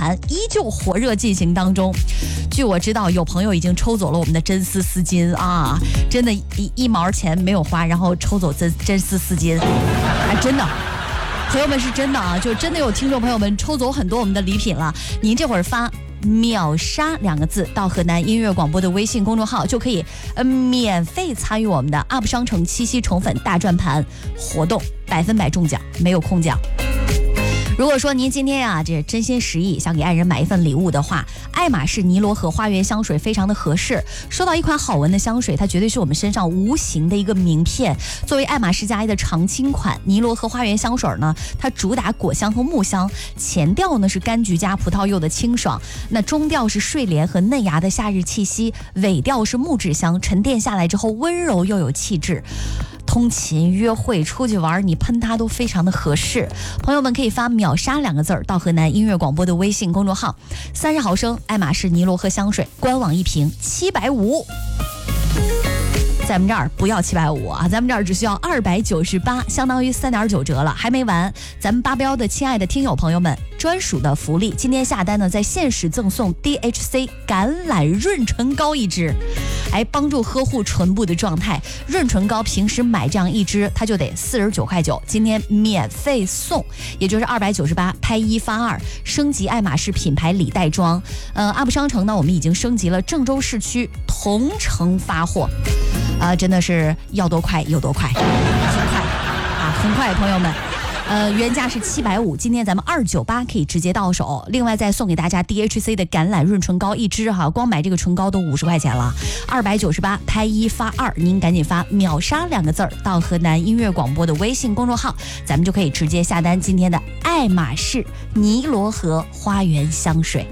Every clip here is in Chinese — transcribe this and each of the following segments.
盘依旧火热进行当中。据我知道，有朋友已经抽走了我们的真丝丝巾啊，真的一毛钱没有花，然后抽走真丝丝巾，真的。朋友们是真的啊，就真的有听众朋友们抽走很多我们的礼品了。您这会儿发秒杀2个字到河南音乐广播的微信公众号，就可以免费参与我们的 UP 商城七夕宠粉大转盘活动，100%中奖，没有空奖。如果说您今天啊，这真心实意想给爱人买一份礼物的话，爱马仕尼罗河花园香水非常的合适。收到一款好闻的香水，它绝对是我们身上无形的一个名片。作为爱马仕家衣的常青款，尼罗河花园香水呢，它主打果香和木香，前调呢是柑橘加葡萄柚的清爽，那中调是睡莲和嫩芽的夏日气息，尾调是木质香，沉淀下来之后温柔又有气质。通勤、约会、出去玩，你喷它都非常的合适。朋友们可以发秒杀2个字到河南音乐广播的微信公众号，30毫升爱马仕尼罗河香水，官网一瓶750。咱们这儿不要750啊，咱们这儿只需要298，相当于3.9折了，还没完。咱们八标的亲爱的听友朋友们，专属的福利，今天下单呢，在限时赠送 DHC 橄榄润唇膏1支，帮助呵护唇部的状态。润唇膏平时买这样1支，它就得49块9，今天免费送，也就是298，拍1发2，升级爱马仕品牌礼袋装。UP 商城呢，我们已经升级了郑州市区同城发货。真的是要多快有多快，很快啊，很快，朋友们。原价是750，今天咱们298可以直接到手。另外再送给大家 DHC 的橄榄润唇膏1支哈，光买这个唇膏都50块钱了，298拍1发2，您赶紧发秒杀2个字到河南音乐广播的微信公众号，咱们就可以直接下单今天的爱马仕尼罗河花园香水。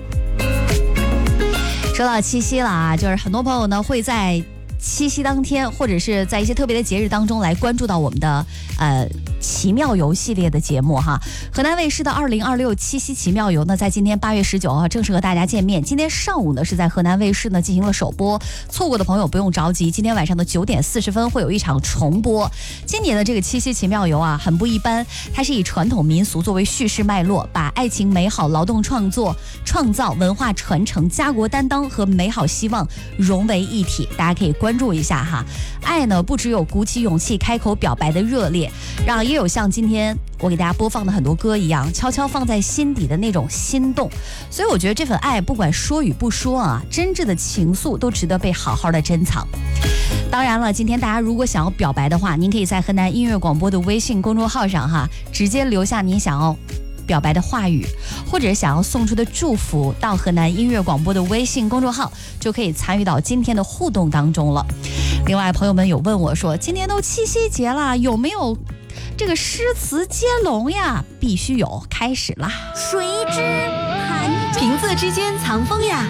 说到七夕了啊，就是很多朋友呢会在七夕当天，或者是在一些特别的节日当中来关注到我们的奇妙游系列的节目哈。河南卫视的2026七夕奇妙游呢，在今天8月19号正式和大家见面。今天上午呢是在河南卫视呢进行了首播，错过的朋友不用着急，今天晚上的9点40分会有一场重播。今年的这个七夕奇妙游啊，很不一般，它是以传统民俗作为叙事脉络，把爱情美好、劳动创造、文化传承、家国担当和美好希望融为一体，大家可以关注一下哈。爱呢不只有鼓起勇气开口表白的热烈，也有像今天我给大家播放的很多歌一样，悄悄放在心底的那种心动。所以我觉得这份爱不管说与不说啊，真挚的情愫都值得被好好的珍藏。当然了，今天大家如果想要表白的话，您可以在河南音乐广播的微信公众号上哈，直接留下您想要表白的话语，或者想要送出的祝福，到河南音乐广播的微信公众号，就可以参与到今天的互动当中了。另外，朋友们有问我说，今天都七夕节了，有没有这个诗词接龙呀？必须有，开始啦！ 谁知盘中平仄之间藏风雅，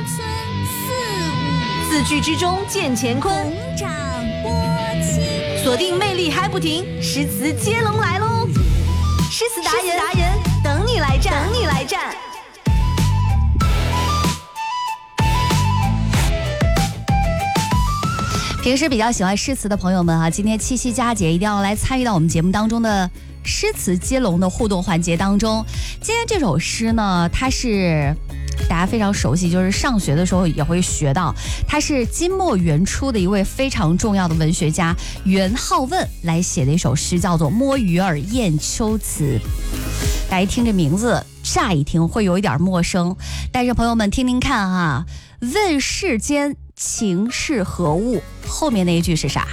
字句之中见乾坤。 红掌拨清， 锁定魅力嗨不停，诗词接龙来喽！诗词达人等你来战，等你来战。 平时比较喜欢诗词的朋友们啊，今天七夕佳节一定要来参与到我们节目当中的诗词接龙的互动环节当中。今天这首诗呢，它是大家非常熟悉，就是上学的时候也会学到，它是金末元初的一位非常重要的文学家元好问来写的一首诗，叫做《摸鱼儿燕秋词》。大家一听这名字，乍一听会有一点陌生，但是朋友们听听看啊，问世间情是何物，后面那一句是啥？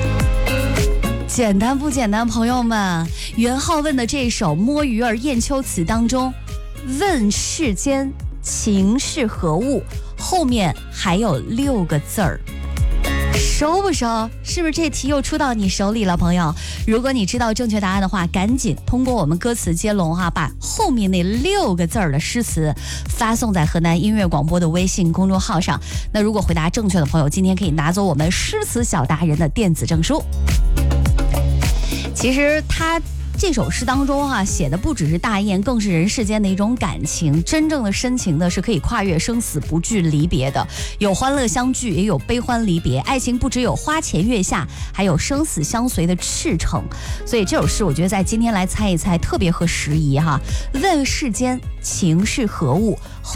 简单不简单，朋友们？元好问的这首《摸鱼儿燕秋词》当中，问世间情是何物，后面还有6个字儿，熟不熟？是不是这题又出到你手里了，朋友？如果你知道正确答案的话，赶紧通过我们歌词接龙哈，把后面那6个字儿的诗词发送在河南音乐广播的微信公众号上。那如果回答正确的朋友，今天可以拿走我们诗词小达人的电子证书。其实他这首诗当中写的不只是大雁，更是人世间的一种感情。真正的深情的是可以跨越生死，不惧离别的，有欢乐相聚，也有悲欢离别。爱情不只有花前月下，还有生死相随的赤诚。所以这首诗我觉得在今天来猜一猜特别合时宜哈。问世间情是何物，